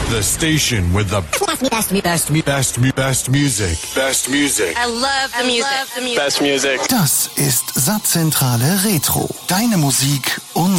The station with the best music. Best music. I love the music. Best music. Das ist Satzzentrale Retro. Deine Musik, unser